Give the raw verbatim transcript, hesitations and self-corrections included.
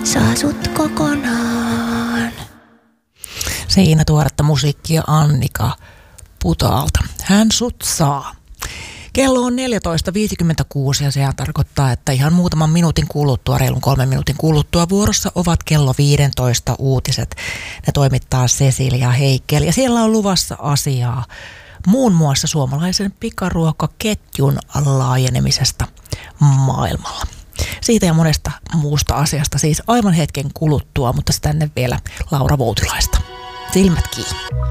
saa sut kokonaan. Siinä tuoretta musiikkia Annika Putaalta. Hän sut saa. Kello on neljätoista viisikymmentäkuusi ja sehän tarkoittaa, että ihan muutaman minuutin kuluttua, reilun kolmen minuutin kuluttua vuorossa ovat kello viisitoista uutiset. Ne toimittaa Cecilia Heikkeli ja siellä on luvassa asiaa muun muassa suomalaisen pikaruokaketjun laajenemisesta maailmalla. Siitä ja monesta muusta asiasta siis aivan hetken kuluttua, mutta sitten vielä Laura Voutilaista. Silmät kiinni.